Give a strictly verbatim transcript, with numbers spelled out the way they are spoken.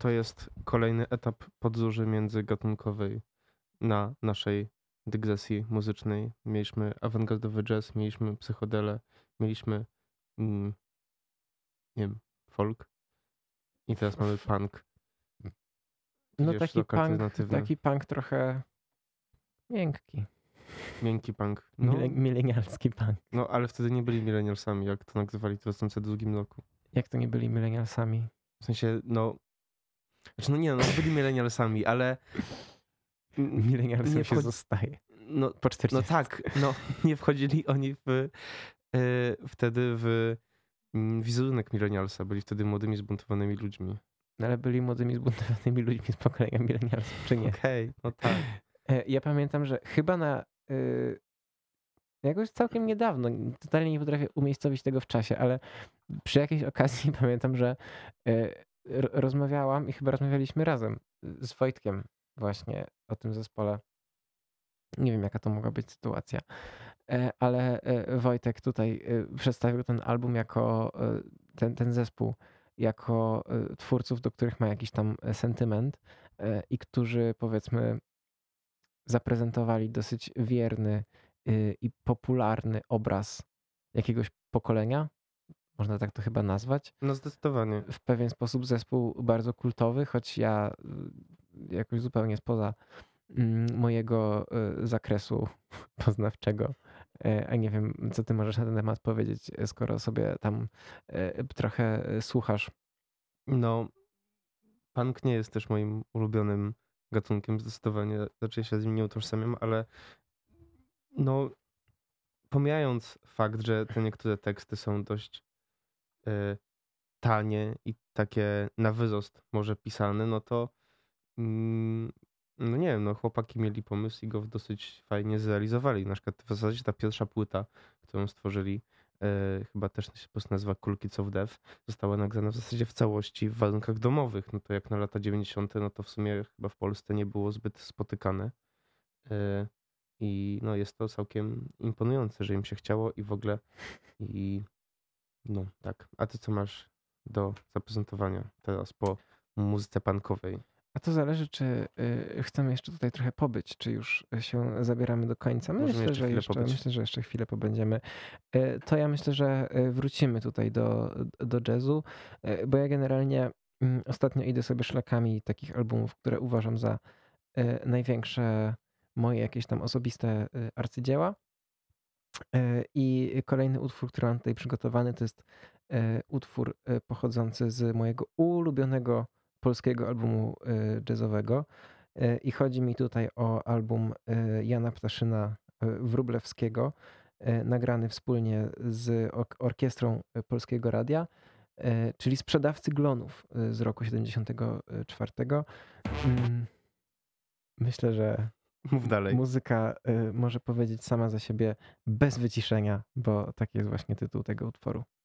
to jest kolejny etap podróży międzygatunkowej na naszej dygresji muzycznej. Mieliśmy awangardowy jazz, mieliśmy psychodelę, mieliśmy mm, nie wiem, folk i teraz mamy punk, No tudzież taki rock punk, alternatywny. taki punk trochę miękki. Miękki punk. No, Mile, milenialski punk. no ale wtedy nie byli millennialsami, jak to nagrywali w dwa tysiące drugim roku. Jak to nie byli milenialsami? W sensie, no... Znaczy, no nie, no byli millennialsami, ale... Milenialsem nie się wchodzi- zostaje. No, Po czterdziestu. no tak, no nie wchodzili oni w, y, wtedy w mm, wizerunek millennialsa. Byli wtedy młodymi, zbuntowanymi ludźmi. No, ale byli młodymi, zbuntowanymi ludźmi z pokolenia milenialsów, czy nie? Okej, no tak. E, Ja pamiętam, że chyba na... y, jakoś całkiem niedawno, totalnie nie potrafię umiejscowić tego w czasie, ale przy jakiejś okazji pamiętam, że y, ro- rozmawiałam i chyba rozmawialiśmy razem z Wojtkiem właśnie o tym zespole. Nie wiem, jaka to mogła być sytuacja, E, ale e, Wojtek tutaj e, przedstawił ten album jako, e, ten, ten zespół, jako e, twórców, do których ma jakiś tam e, sentyment e, i którzy powiedzmy zaprezentowali dosyć wierny y, i popularny obraz jakiegoś pokolenia, można tak to chyba nazwać. No zdecydowanie. W pewien sposób zespół bardzo kultowy, choć ja y, jakoś zupełnie spoza mm, mojego y, zakresu poznawczego. E, A nie wiem, co ty możesz na ten temat powiedzieć, e, skoro sobie tam e, trochę e, słuchasz. No, punk nie jest też moim ulubionym gatunkiem, zdecydowanie. Raczej się z nim nie utożsamiam, ale no, pomijając fakt, że te niektóre teksty są dość y, tanie i takie na wyrost może pisane, no to mm, no nie wiem, no chłopaki mieli pomysł i go dosyć fajnie zrealizowali. Na przykład w zasadzie ta pierwsza płyta, którą stworzyli, e, chyba też się po prostu nazywa Cool Kids of Death, została nagrana w zasadzie w całości w warunkach domowych. No to jak na lata dziewięćdziesiąte, no to w sumie chyba w Polsce nie było zbyt spotykane. E, I no jest to całkiem imponujące, że im się chciało i w ogóle. I no tak. A ty co masz do zaprezentowania teraz po muzyce punkowej? A to zależy, czy y, chcemy jeszcze tutaj trochę pobyć, czy już się zabieramy do końca. Możemy Myślę, jeszcze że chwilę jeszcze, pobyć. myślę, że jeszcze chwilę pobędziemy. Y, To ja myślę, że y, wrócimy tutaj do, do jazzu, y, bo ja generalnie mm, ostatnio idę sobie szlakami takich albumów, które uważam za y, największe moje jakieś tam osobiste y, arcydzieła. Y, I kolejny utwór, który mam tutaj przygotowany, to jest y, utwór y, pochodzący z mojego ulubionego polskiego albumu y, jazzowego. Y, I chodzi mi tutaj o album y, Jana Ptaszyna y, Wróblewskiego, y, nagrany wspólnie z ok- orkiestrą y, Polskiego Radia, y, czyli Sprzedawcy Glonów y, z roku siedemdziesiątego czwartego. Mm, Myślę, że Mów dalej. muzyka y, może powiedzieć sama za siebie bez wyciszenia, bo taki jest właśnie tytuł tego utworu.